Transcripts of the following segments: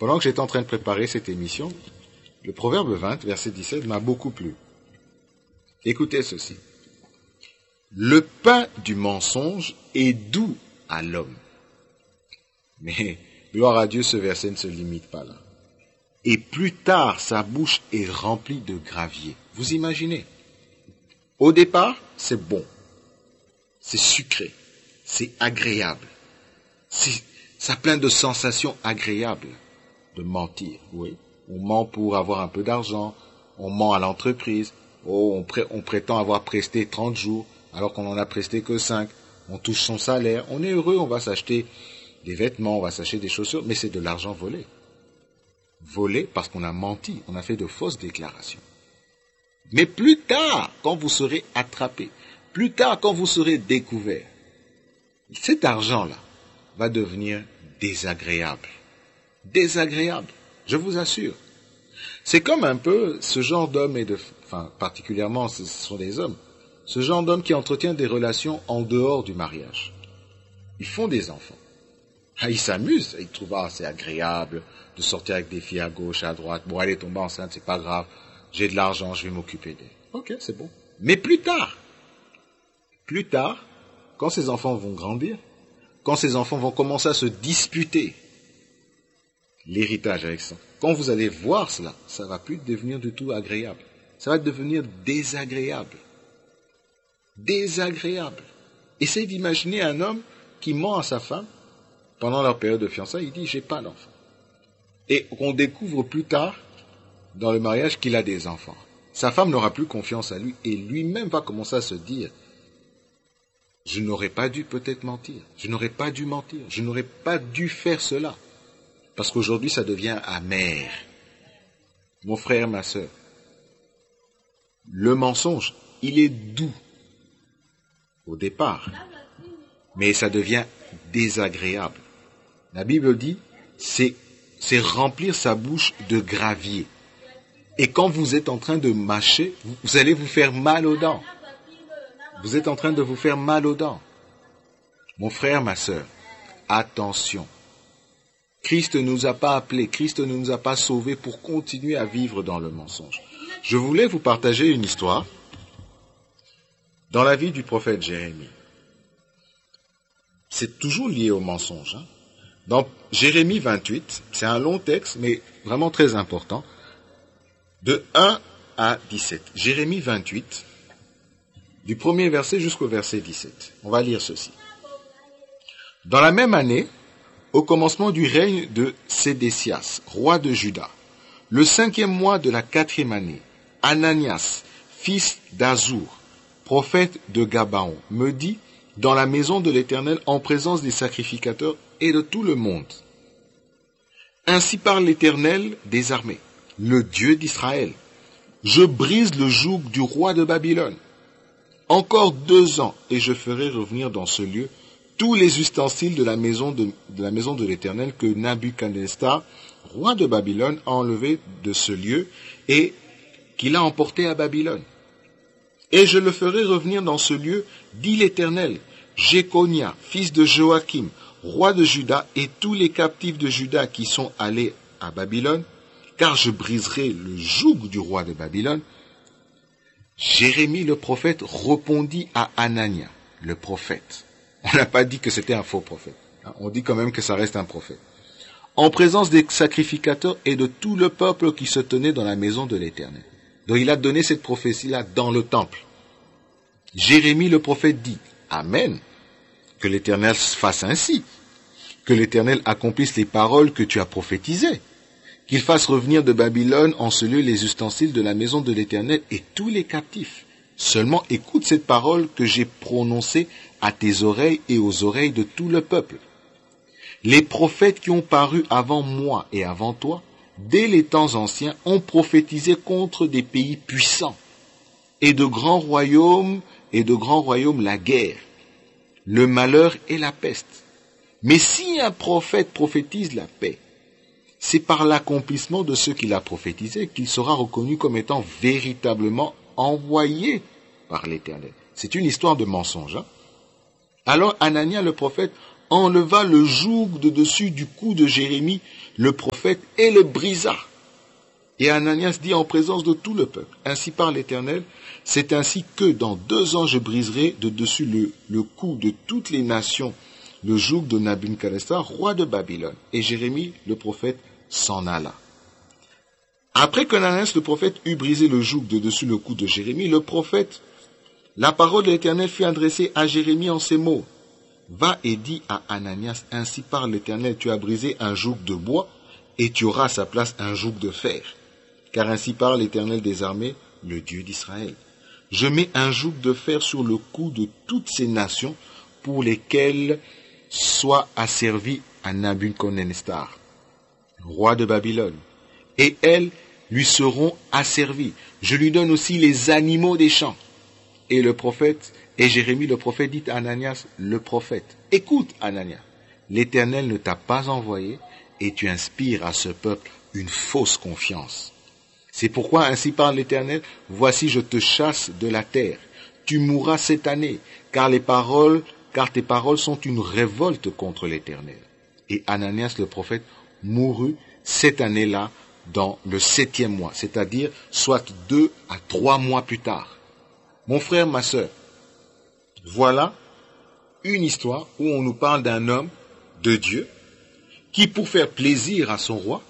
pendant que j'étais en train de préparer cette émission, le Proverbe 20, verset 17, m'a beaucoup plu. Écoutez ceci. Le pain du mensonge est doux à l'homme. Mais, gloire à Dieu, ce verset ne se limite pas là. Et plus tard, sa bouche est remplie de gravier. Vous imaginez? Au départ, c'est bon. C'est sucré. C'est agréable. Ça a plein de sensations agréables de mentir, oui. On ment pour avoir un peu d'argent. On ment à l'entreprise. On prétend avoir presté 30 jours alors qu'on en a presté que 5. On touche son salaire. On est heureux, on va s'acheter des vêtements, on va s'acheter des chaussures, mais c'est de l'argent volé. Volé parce qu'on a menti, on a fait de fausses déclarations. Mais plus tard, quand vous serez attrapé, plus tard, quand vous serez découvert, cet argent-là va devenir désagréable. Désagréable, je vous assure. C'est comme un peu ce genre d'hommes particulièrement ce sont des hommes, ce genre d'hommes qui entretiennent des relations en dehors du mariage. Ils font des enfants. Ils s'amusent, ils trouvent c'est agréable de sortir avec des filles à gauche, à droite. Bon, elle est tombée enceinte, c'est pas grave. J'ai de l'argent, je vais m'occuper d'elle. Ok, c'est bon. Mais plus tard, quand ces enfants vont grandir, quand ces enfants vont commencer à se disputer l'héritage avec ça, quand vous allez voir cela, ça va plus devenir du tout agréable. Ça va devenir désagréable. Désagréable. Essayez d'imaginer un homme qui ment à sa femme pendant leur période de fiançailles, il dit « j'ai pas d'enfant ». Et on découvre plus tard, dans le mariage, qu'il a des enfants. Sa femme n'aura plus confiance à lui et lui-même va commencer à se dire « je n'aurais pas dû peut-être mentir, je n'aurais pas dû mentir, je n'aurais pas dû faire cela ». Parce qu'aujourd'hui, ça devient amer. Mon frère, ma sœur, le mensonge, il est doux au départ, mais ça devient désagréable. La Bible dit, c'est remplir sa bouche de gravier. Et quand vous êtes en train de mâcher, vous allez vous faire mal aux dents. Vous êtes en train de vous faire mal aux dents. Mon frère, ma sœur, attention. Christ ne nous a pas appelés, Christ ne nous a pas sauvés pour continuer à vivre dans le mensonge. Je voulais vous partager une histoire dans la vie du prophète Jérémie. C'est toujours lié au mensonge. Dans Jérémie 28, c'est un long texte, mais vraiment très important, de 1 à 17. Jérémie 28, du premier verset jusqu'au verset 17. On va lire ceci. Dans la même année, au commencement du règne de Sédécias, roi de Juda, le 5e mois de la 4e année, Ananias, fils d'Azur, prophète de Gabaon, me dit, dans la maison de l'Éternel, en présence des sacrificateurs et de tout le monde. Ainsi parle l'Éternel des armées, le Dieu d'Israël. Je brise le joug du roi de Babylone. Encore 2 ans, et je ferai revenir dans ce lieu tous les ustensiles de la maison de l'Éternel que Nabuchodonosor, roi de Babylone, a enlevé de ce lieu et qu'il a emporté à Babylone. Et je le ferai revenir dans ce lieu, dit l'Éternel, Jéconia, fils de Joachim, roi de Juda, et tous les captifs de Juda qui sont allés à Babylone, car je briserai le joug du roi de Babylone. Jérémie le prophète répondit à Anania, le prophète. On n'a pas dit que c'était un faux prophète. On dit quand même que ça reste un prophète. En présence des sacrificateurs et de tout le peuple qui se tenait dans la maison de l'Éternel. Donc il a donné cette prophétie-là dans le temple. Jérémie le prophète dit, Amen, que l'Éternel fasse ainsi, que l'Éternel accomplisse les paroles que tu as prophétisées, qu'il fasse revenir de Babylone en ce lieu les ustensiles de la maison de l'Éternel et tous les captifs. Seulement écoute cette parole que j'ai prononcée à tes oreilles et aux oreilles de tout le peuple. Les prophètes qui ont paru avant moi et avant toi, dès les temps anciens, ont prophétisé contre des pays puissants et de grands royaumes la guerre, le malheur et la peste. Mais si un prophète prophétise la paix, c'est par l'accomplissement de ce qu'il a prophétisé qu'il sera reconnu comme étant véritablement envoyé par l'Éternel. C'est une histoire de mensonge. Alors Anania le prophète enleva le joug de dessus du cou de Jérémie, le prophète, et le brisa. Et Ananias dit en présence de tout le peuple, ainsi parle l'Éternel, c'est ainsi que dans 2 ans je briserai de dessus le cou de toutes les nations le joug de Nabuchodonosor, roi de Babylone. Et Jérémie, le prophète, s'en alla. Après qu'Ananias, le prophète, eut brisé le joug de dessus le cou de Jérémie, le prophète, la parole de l'Éternel fut adressée à Jérémie en ces mots. Va et dis à Ananias, ainsi parle l'Éternel, tu as brisé un joug de bois, et tu auras à sa place un joug de fer. Car ainsi parle l'Éternel des armées, le Dieu d'Israël. Je mets un joug de fer sur le cou de toutes ces nations pour lesquelles soit asservi à Nabuchodonosor, roi de Babylone. Et elles lui seront asservies. Je lui donne aussi les animaux des champs. Et le prophète, et Jérémie le prophète dit à Ananias le prophète, écoute Ananias, l'Éternel ne t'a pas envoyé et tu inspires à ce peuple une fausse confiance. C'est pourquoi ainsi parle l'Éternel, voici je te chasse de la terre. Tu mourras cette année, car tes paroles sont une révolte contre l'Éternel. Et Ananias le prophète mourut cette année-là dans le 7e mois, c'est-à-dire soit 2 à 3 mois plus tard. Mon frère, ma sœur, voilà une histoire où on nous parle d'un homme de Dieu qui, pour faire plaisir à son roi,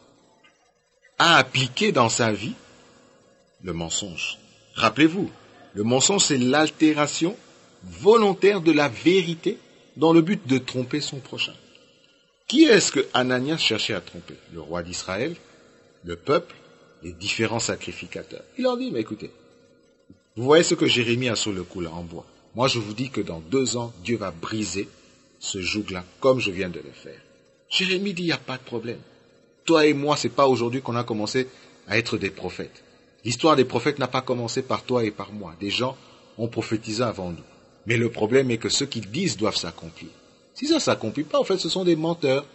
a appliqué dans sa vie le mensonge. Rappelez-vous, le mensonge, c'est l'altération volontaire de la vérité dans le but de tromper son prochain. Qui est-ce que Ananias cherchait à tromper? Le roi d'Israël, le peuple, les différents sacrificateurs. Il leur dit, mais écoutez, vous voyez ce que Jérémie a sur le cou là, en bois. Moi, je vous dis que dans 2 ans, Dieu va briser ce joug-là, comme je viens de le faire. Jérémie dit, il n'y a pas de problème. Toi et moi, c'est pas aujourd'hui qu'on a commencé à être des prophètes. L'histoire des prophètes n'a pas commencé par toi et par moi. Des gens ont prophétisé avant nous. Mais le problème est que ceux qui disent doivent s'accomplir. Si ça ne s'accomplit pas, en fait, ce sont des menteurs.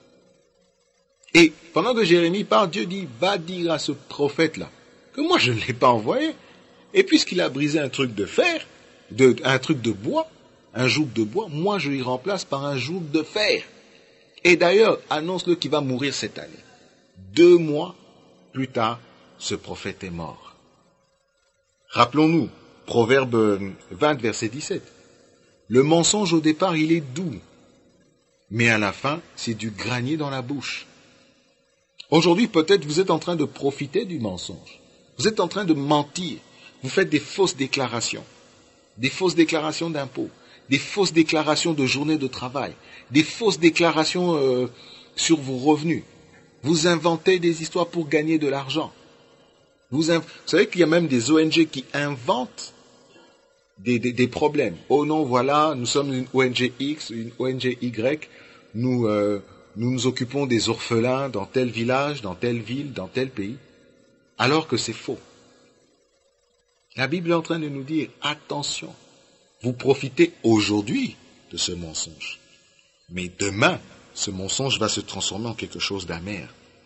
Et pendant que Jérémie parle, Dieu dit, va dire à ce prophète-là que moi, je ne l'ai pas envoyé. Et puisqu'il a brisé un truc de fer, un truc de bois, un joug de bois, moi, je lui remplace par un joug de fer. Et d'ailleurs, annonce-le qu'il va mourir cette année. 2 mois plus tard, ce prophète est mort. Rappelons-nous, Proverbe 20, verset 17. Le mensonge au départ, il est doux, mais à la fin, c'est du granier dans la bouche. Aujourd'hui, peut-être vous êtes en train de profiter du mensonge. Vous êtes en train de mentir. Vous faites des fausses déclarations d'impôts, des fausses déclarations de journée de travail, des fausses déclarations sur vos revenus. Vous inventez des histoires pour gagner de l'argent. Vous savez qu'il y a même des ONG qui inventent des problèmes. Oh non, voilà, nous sommes une ONG X, une ONG Y, nous nous occupons des orphelins dans tel village, dans telle ville, dans tel pays, alors que c'est faux. La Bible est en train de nous dire, attention, vous profitez aujourd'hui de ce mensonge. Mais demain, ce mensonge va se transformer en quelque chose d'amer.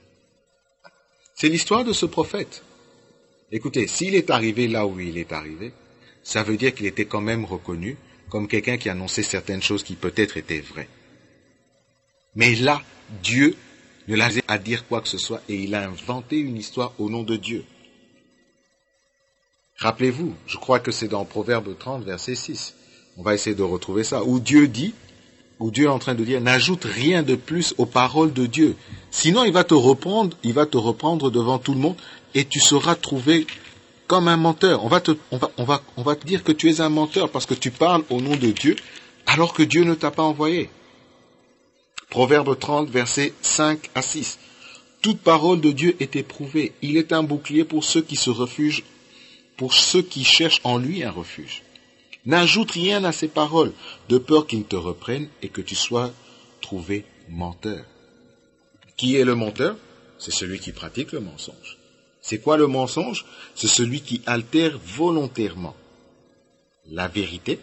C'est l'histoire de ce prophète. Écoutez, s'il est arrivé là où il est arrivé, ça veut dire qu'il était quand même reconnu comme quelqu'un qui annonçait certaines choses qui peut-être étaient vraies. Mais là, Dieu ne l'a pas à dire quoi que ce soit et il a inventé une histoire au nom de Dieu. Rappelez-vous, je crois que c'est dans Proverbe 30, verset 6. On va essayer de retrouver ça, où Dieu est en train de dire, n'ajoute rien de plus aux paroles de Dieu. Sinon, il va te reprendre devant tout le monde et tu seras trouvé comme un menteur. On va te dire que tu es un menteur parce que tu parles au nom de Dieu alors que Dieu ne t'a pas envoyé. Proverbe 30, versets 5 à 6. Toute parole de Dieu est éprouvée. Il est un bouclier pour ceux qui se refugent, pour ceux qui cherchent en lui un refuge. N'ajoute rien à ces paroles, de peur qu'ils ne te reprennent et que tu sois trouvé menteur. Qui est le menteur? C'est celui qui pratique le mensonge. C'est quoi le mensonge? C'est celui qui altère volontairement la vérité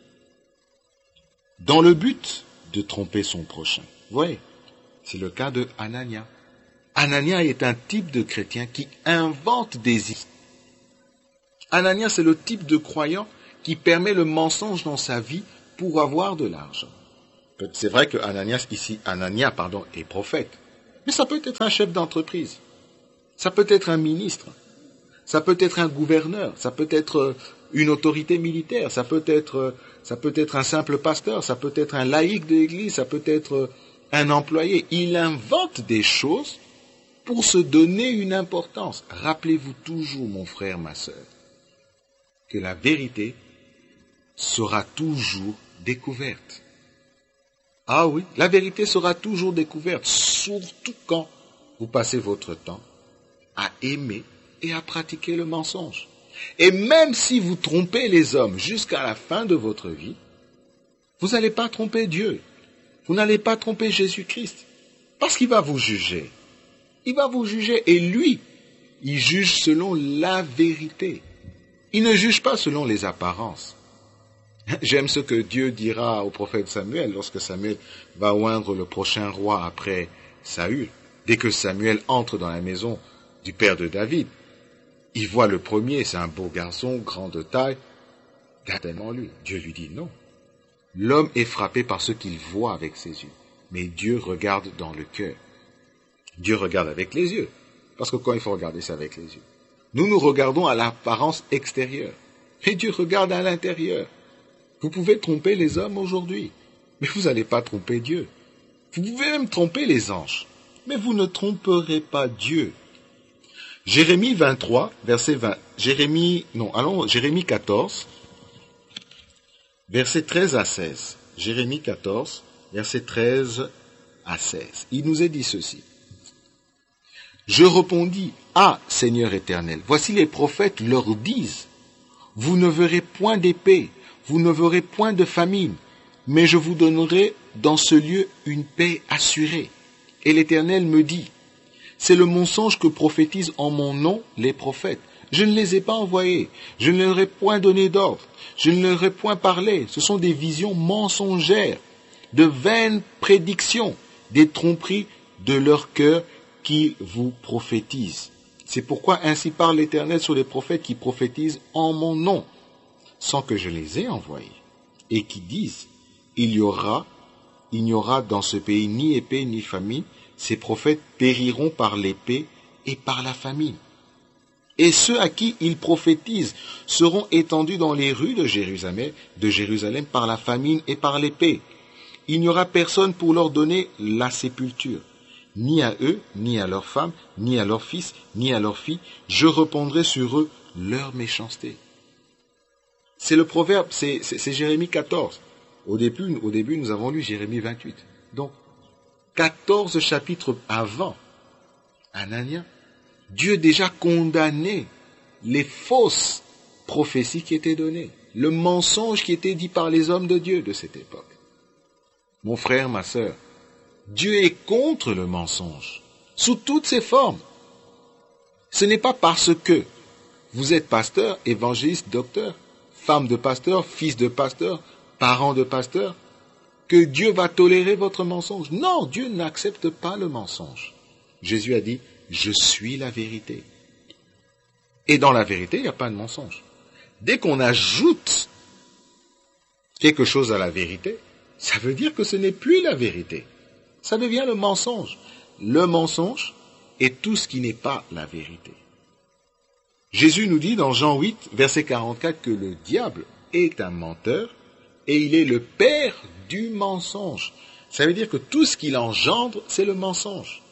dans le but de tromper son prochain. Vous voyez, c'est le cas de Anania. Anania est un type de chrétien qui invente des histoires. Anania, c'est le type de croyant qui permet le mensonge dans sa vie pour avoir de l'argent. C'est vrai que Anania est prophète. Mais ça peut être un chef d'entreprise. Ça peut être un ministre. Ça peut être un gouverneur. Ça peut être une autorité militaire. Ça peut être un simple pasteur. Ça peut être un laïc de l'église. Ça peut être un employé. Il invente des choses pour se donner une importance. Rappelez-vous toujours, mon frère, ma sœur, que la vérité sera toujours découverte. Ah oui, la vérité sera toujours découverte, surtout quand vous passez votre temps à aimer et à pratiquer le mensonge. Et même si vous trompez les hommes jusqu'à la fin de votre vie, vous n'allez pas tromper Dieu. Vous n'allez pas tromper Jésus-Christ. Parce qu'il va vous juger. Il va vous juger. Et lui, il juge selon la vérité. Il ne juge pas selon les apparences. J'aime ce que Dieu dira au prophète Samuel lorsque Samuel va oindre le prochain roi après Saül. Dès que Samuel entre dans la maison du père de David, il voit le premier, c'est un beau garçon, grand de taille, tellement lui. Dieu lui dit non. L'homme est frappé par ce qu'il voit avec ses yeux, mais Dieu regarde dans le cœur. Dieu regarde avec les yeux, parce que quand il faut regarder, c'est avec les yeux. Nous regardons à l'apparence extérieure, et Dieu regarde à l'intérieur. Vous pouvez tromper les hommes aujourd'hui, mais vous n'allez pas tromper Dieu. Vous pouvez même tromper les anges, mais vous ne tromperez pas Dieu. Jérémie 23, verset 20. Jérémie 14, verset 13 à 16. Jérémie 14, verset 13 à 16. Il nous est dit ceci. Je répondis, ah, Seigneur éternel, voici les prophètes leur disent, vous ne verrez point d'épée, vous ne verrez point de famine, mais je vous donnerai dans ce lieu une paix assurée. Et l'Éternel me dit, c'est le mensonge que prophétisent en mon nom les prophètes. Je ne les ai pas envoyés, je ne leur ai point donné d'ordre, je ne leur ai point parlé. Ce sont des visions mensongères, de vaines prédictions, des tromperies de leur cœur qui vous prophétisent. C'est pourquoi ainsi parle l'Éternel sur les prophètes qui prophétisent en mon nom, sans que je les ai envoyés, et qui disent, il n'y aura dans ce pays ni épée ni famine, ces prophètes périront par l'épée et par la famine. Et ceux à qui ils prophétisent seront étendus dans les rues de Jérusalem par la famine et par l'épée. Il n'y aura personne pour leur donner la sépulture, ni à eux, ni à leurs femmes, ni à leurs fils, ni à leurs filles. Je répandrai sur eux leur méchanceté. C'est le proverbe, c'est Jérémie 14. Au début, nous avons lu Jérémie 28. Donc, 14 chapitres avant Anania, Dieu déjà condamnait les fausses prophéties qui étaient données, le mensonge qui était dit par les hommes de Dieu de cette époque. Mon frère, ma sœur, Dieu est contre le mensonge, sous toutes ses formes. Ce n'est pas parce que vous êtes pasteur, évangéliste, docteur, femme de pasteur, fils de pasteur, parent de pasteur, que Dieu va tolérer votre mensonge. Non, Dieu n'accepte pas le mensonge. Jésus a dit, je suis la vérité. Et dans la vérité, il n'y a pas de mensonge. Dès qu'on ajoute quelque chose à la vérité, ça veut dire que ce n'est plus la vérité. Ça devient le mensonge. Le mensonge est tout ce qui n'est pas la vérité. Jésus nous dit dans Jean 8, verset 44, que le diable est un menteur et il est le père du mensonge. Ça veut dire que tout ce qu'il engendre, c'est le mensonge.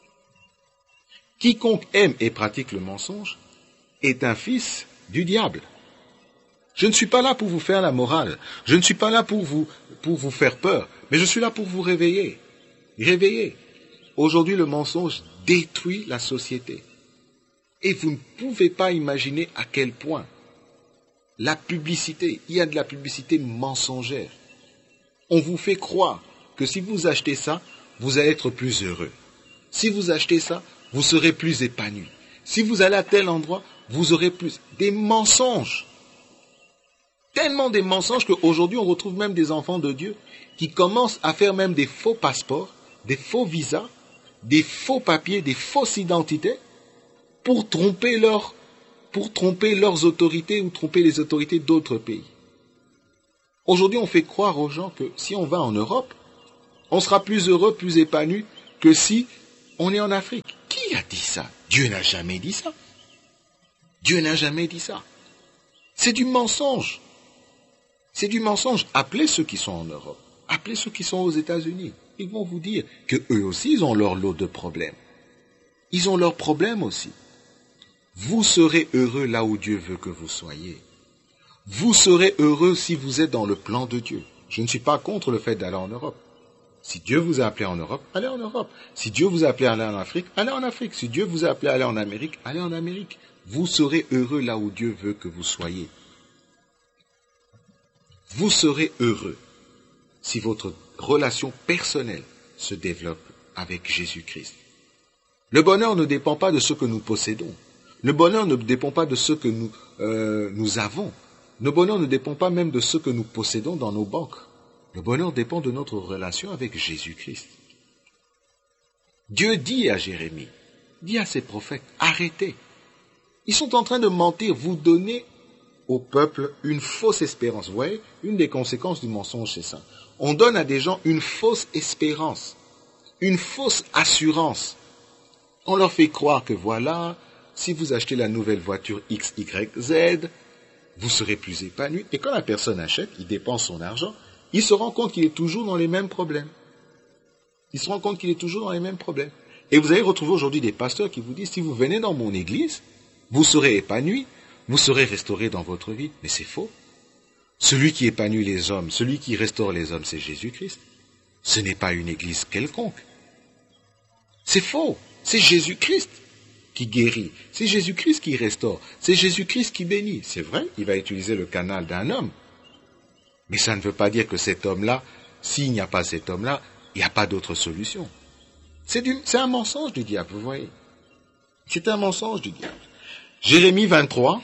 Quiconque aime et pratique le mensonge est un fils du diable. Je ne suis pas là pour vous faire la morale. Je ne suis pas là pour vous faire peur. Mais je suis là pour vous réveiller. Réveiller. Aujourd'hui, le mensonge détruit la société. Et vous ne pouvez pas imaginer à quel point la publicité, il y a de la publicité mensongère. On vous fait croire que si vous achetez ça, vous allez être plus heureux. Si vous achetez ça, vous serez plus épanoui. Si vous allez à tel endroit, vous aurez plus. Des mensonges. Tellement des mensonges qu'aujourd'hui, on retrouve même des enfants de Dieu qui commencent à faire même des faux passeports, des faux visas, des faux papiers, des fausses identités pour tromper leurs autorités ou tromper les autorités d'autres pays. Aujourd'hui, on fait croire aux gens que si on va en Europe, On sera plus heureux, plus épanoui que si on est en Afrique. Qui a dit ça? Dieu n'a jamais dit ça. Dieu n'a jamais dit ça. C'est du mensonge. C'est du mensonge. Appelez ceux qui sont en Europe. Appelez ceux qui sont aux États-Unis. Ils vont vous dire que eux aussi, ils ont leur lot de problèmes. Ils ont leurs problèmes aussi. Vous serez heureux là où Dieu veut que vous soyez. Vous serez heureux si vous êtes dans le plan de Dieu. Je ne suis pas contre le fait d'aller en Europe. Si Dieu vous a appelé en Europe, allez en Europe. Si Dieu vous a appelé à aller en Afrique, allez en Afrique. Si Dieu vous a appelé à aller en Amérique, allez en Amérique. Vous serez heureux là où Dieu veut que vous soyez. Vous serez heureux si votre relation personnelle se développe avec Jésus-Christ. Le bonheur ne dépend pas de ce que nous possédons. Le bonheur ne dépend pas de ce que nous avons. Le bonheur ne dépend pas même de ce que nous possédons dans nos banques. Le bonheur dépend de notre relation avec Jésus-Christ. Dieu dit à Jérémie, dit à ses prophètes, arrêtez. Ils sont en train de mentir, vous donnez au peuple une fausse espérance. Vous voyez, une des conséquences du mensonge, c'est ça. On donne à des gens une fausse espérance, une fausse assurance. On leur fait croire que voilà, si vous achetez la nouvelle voiture XYZ, vous serez plus épanoui. Et quand la personne achète, il dépense son argent, il se rend compte qu'il est toujours dans les mêmes problèmes. Il se rend compte qu'il est toujours dans les mêmes problèmes. Et vous allez retrouver aujourd'hui des pasteurs qui vous disent, si vous venez dans mon église, vous serez épanoui, vous serez restauré dans votre vie. Mais c'est faux. Celui qui épanouit les hommes, celui qui restaure les hommes, c'est Jésus-Christ. Ce n'est pas une église quelconque. C'est faux. C'est Jésus-Christ qui guérit. C'est Jésus-Christ qui restaure. C'est Jésus-Christ qui bénit. C'est vrai, il va utiliser le canal d'un homme. Mais ça ne veut pas dire que cet homme-là, s'il n'y a pas cet homme-là, il n'y a pas d'autre solution. C'est un mensonge du diable, vous voyez. C'est un mensonge du diable. Jérémie 23,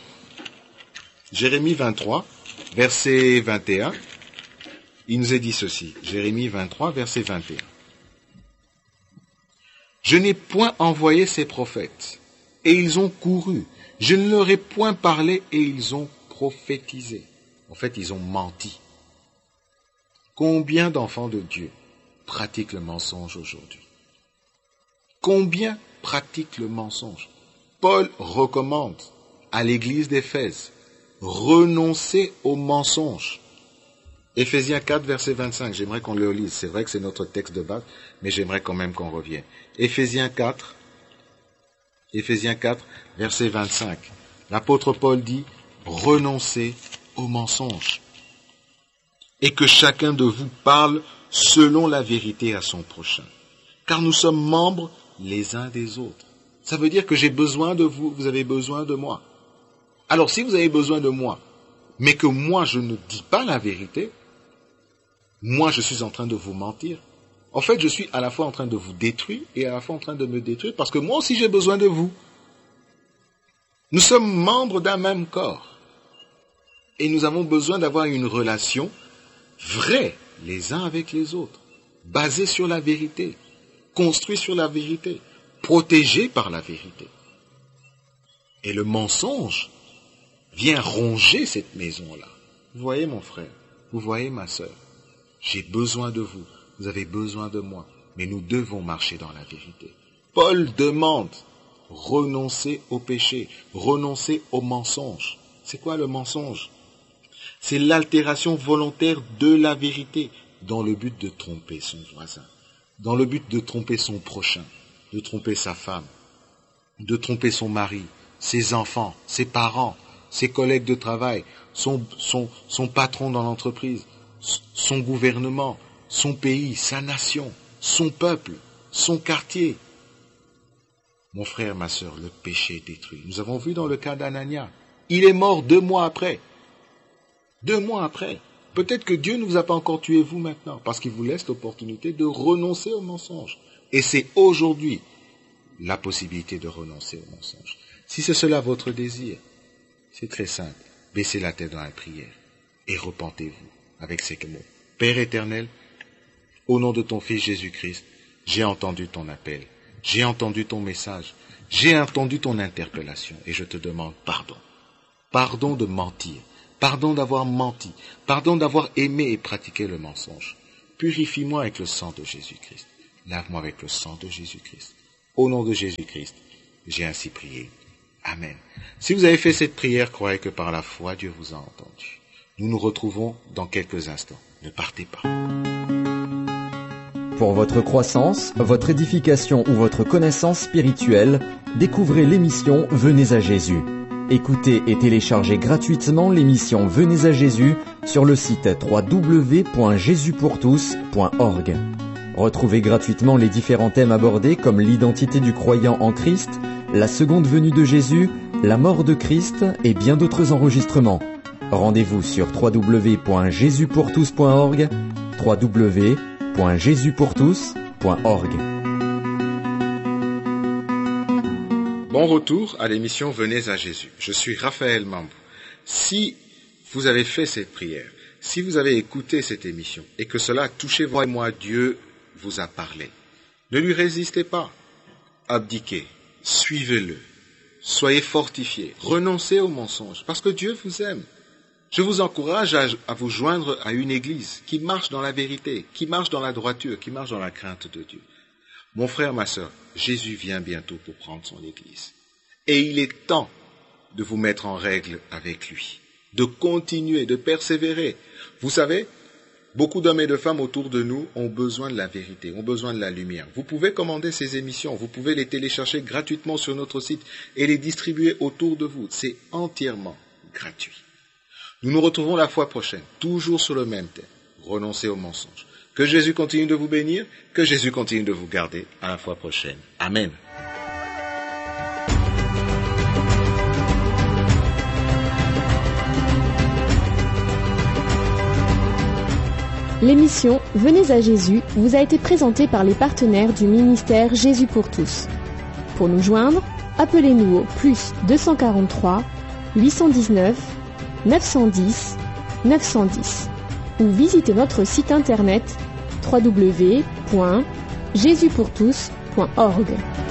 verset 21, il nous est dit ceci. Jérémie 23, verset 21. Je n'ai point envoyé ces prophètes, et ils ont couru. Je ne leur ai point parlé, et ils ont prophétisé. En fait, ils ont menti. Combien d'enfants de Dieu pratiquent le mensonge aujourd'hui? Combien pratiquent le mensonge? Paul recommande à l'église d'Éphèse, renoncer au mensonge. Éphésiens 4, verset 25, j'aimerais qu'on le lise. C'est vrai que c'est notre texte de base, mais j'aimerais quand même qu'on revienne. Éphésiens 4, verset 25. L'apôtre Paul dit, renoncez au mensonge. Et que chacun de vous parle selon la vérité à son prochain. Car nous sommes membres les uns des autres. Ça veut dire que j'ai besoin de vous, vous avez besoin de moi. Alors si vous avez besoin de moi, mais que moi je ne dis pas la vérité, moi je suis en train de vous mentir. En fait, je suis à la fois en train de vous détruire et à la fois en train de me détruire parce que moi aussi j'ai besoin de vous. Nous sommes membres d'un même corps. Et nous avons besoin d'avoir une relation vraie les uns avec les autres, basée sur la vérité, construite sur la vérité, protégée par la vérité. Et le mensonge vient ronger cette maison-là. Vous voyez mon frère, vous voyez ma sœur, j'ai besoin de vous, vous avez besoin de moi, mais nous devons marcher dans la vérité. Paul demande, renoncer au péché, renoncer au mensonge. C'est quoi le mensonge? C'est l'altération volontaire de la vérité dans le but de tromper son voisin, dans le but de tromper son prochain, de tromper sa femme, de tromper son mari, ses enfants, ses parents, ses collègues de travail, son patron dans l'entreprise, son gouvernement, son pays, sa nation, son peuple, son quartier. Mon frère, ma sœur, le péché est détruit. Nous avons vu dans le cas d'Anania, il est mort 2 mois après. 2 mois après. Peut-être que Dieu ne vous a pas encore tué vous maintenant, parce qu'il vous laisse l'opportunité de renoncer au mensonge. Et c'est aujourd'hui la possibilité de renoncer au mensonge. Si c'est cela votre désir, c'est très simple. Baissez la tête dans la prière et repentez-vous avec ces mots. Père éternel, au nom de ton Fils Jésus-Christ, j'ai entendu ton appel, j'ai entendu ton message, j'ai entendu ton interpellation et je te demande pardon. Pardon de mentir, pardon d'avoir menti, pardon d'avoir aimé et pratiqué le mensonge. Purifie-moi avec le sang de Jésus-Christ. Lave-moi avec le sang de Jésus-Christ. Au nom de Jésus-Christ, j'ai ainsi prié. Amen. Si vous avez fait cette prière, croyez que par la foi, Dieu vous a entendu. Nous nous retrouvons dans quelques instants. Ne partez pas. Pour votre croissance, votre édification ou votre connaissance spirituelle, découvrez l'émission Venez à Jésus. Écoutez et téléchargez gratuitement l'émission Venez à Jésus sur le site www.jesuspourtous.org. Retrouvez gratuitement les différents thèmes abordés comme l'identité du croyant en Christ, la seconde venue de Jésus, la mort de Christ et bien d'autres enregistrements. Rendez-vous sur www.jesuspourtous.org, www.jesuspourtous.org. Bon retour à l'émission Venez à Jésus. Je suis Raphaël Mambou. Si vous avez fait cette prière, si vous avez écouté cette émission et que cela a touché vous et moi, Dieu vous a parlé, ne lui résistez pas. Abdiquez, suivez-le, soyez fortifiés, renoncez aux mensonges parce que Dieu vous aime. Je vous encourage à vous joindre à une église qui marche dans la vérité, qui marche dans la droiture, qui marche dans la crainte de Dieu. Mon frère, ma sœur, Jésus vient bientôt pour prendre son église. Et il est temps de vous mettre en règle avec lui, de continuer, de persévérer. Vous savez, beaucoup d'hommes et de femmes autour de nous ont besoin de la vérité, ont besoin de la lumière. Vous pouvez commander ces émissions, vous pouvez les télécharger gratuitement sur notre site et les distribuer autour de vous. C'est entièrement gratuit. Nous nous retrouvons la fois prochaine, toujours sur le même thème, renoncer aux mensonges. Que Jésus continue de vous bénir, que Jésus continue de vous garder. À la fois prochaine. Amen. L'émission Venez à Jésus vous a été présentée par les partenaires du ministère Jésus pour tous. Pour nous joindre, appelez-nous au +243 819 910 910 ou visitez notre site internet www.jesuspourtous.org.